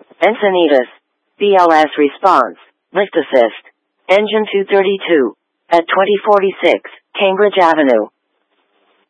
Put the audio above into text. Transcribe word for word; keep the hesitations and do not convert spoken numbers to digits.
Encinitas. B L S response. Lift assist. Engine two thirty-two. At twenty forty-six, Cambridge Avenue.